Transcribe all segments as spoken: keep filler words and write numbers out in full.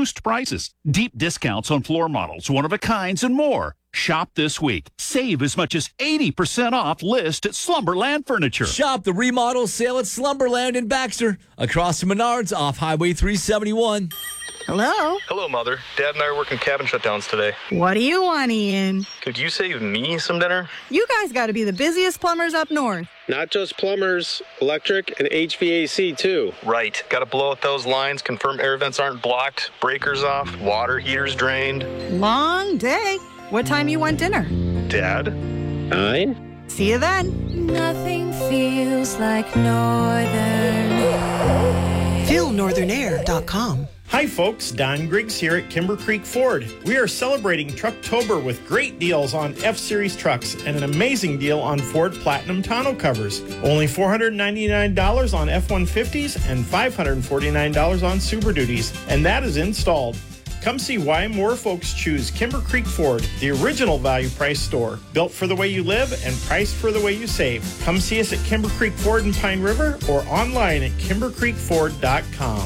reduced prices, deep discounts on floor models, one-of-a-kinds, and more. Shop this week. Save as much as eighty percent off list at Slumberland Furniture. Shop the remodel sale at Slumberland in Baxter, across from Menards off Highway three seventy-one. Hello? Hello, Mother. Dad and I are working cabin shutdowns today. What do you want, Ian? Could you save me some dinner? You guys got to be the busiest plumbers up north. Not just plumbers, electric and H V A C too. Right. Got to blow out those lines, confirm air vents aren't blocked, breakers off, water heaters drained. Long day. What time you want dinner? Dad? Nine? See you then. Nothing feels like Northern Air. Feel northern air dot com. Hi folks, Don Griggs here at Kimber Creek Ford. We are celebrating Trucktober with great deals on F-Series trucks and an amazing deal on Ford Platinum tonneau covers. Only four hundred ninety-nine dollars on F one fifties and five hundred forty-nine dollars on Super Duties, and that is installed. Come see why more folks choose Kimber Creek Ford, the original value price store, built for the way you live and priced for the way you save. Come see us at Kimber Creek Ford in Pine River or online at kimber creek ford dot com.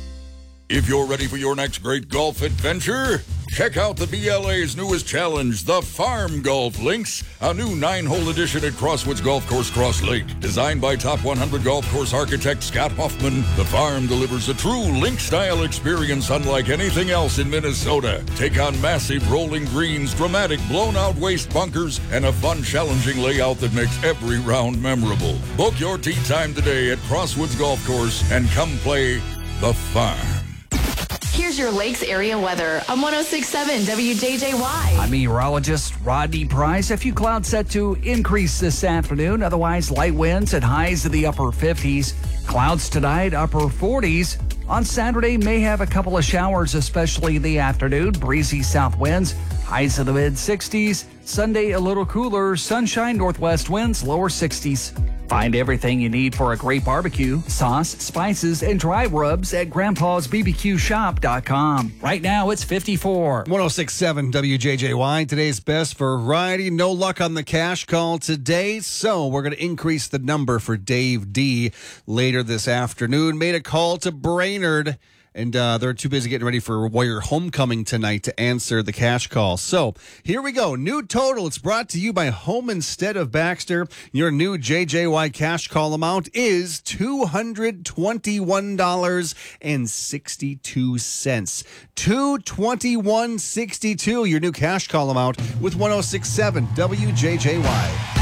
If you're ready for your next great golf adventure, check out the B L A's newest challenge, the Farm Golf Links, a new nine-hole edition at Crosswoods Golf Course, Cross Lake. Designed by top one hundred golf course architect Scott Hoffman, the Farm delivers a true link-style experience unlike anything else in Minnesota. Take on massive rolling greens, dramatic blown-out waste bunkers, and a fun, challenging layout that makes every round memorable. Book your tee time today at Crosswoods Golf Course and come play the Farm. Here's your Lakes area weather on one oh six point seven W J J Y. I'm meteorologist Rodney Price. A few clouds set to increase this afternoon. Otherwise, light winds and highs in the upper fifties. Clouds tonight, upper forties. On Saturday, may have a couple of showers, especially in the afternoon. Breezy south winds, highs in the mid-sixties. Sunday, a little cooler. Sunshine, northwest winds, lower sixties. Find everything you need for a great barbecue, sauce, spices, and dry rubs at grandpas b b q shop dot com. Right now, it's fifty-four. one oh six point seven W J J Y. Today's best variety. No luck on the cash call today, so we're going to increase the number for Dave D. later this afternoon. Made a call to Brainerd, and uh, they're too busy getting ready for Warrior Homecoming tonight to answer the cash call. So here we go. New total. It's brought to you by Home Instead of Baxter. Your new J J Y cash call amount is two hundred twenty-one dollars and sixty-two cents. two hundred twenty-one dollars and sixty-two cents, your new cash call amount with one oh six point seven W J J Y.